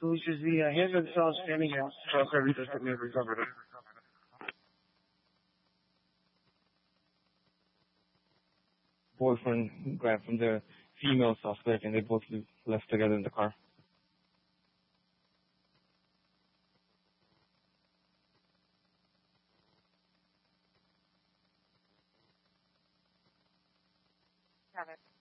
who's just him himself standing at Cerritos that never recovered it. Boyfriend grabbed from the female suspect and they both left together in the car. Got it.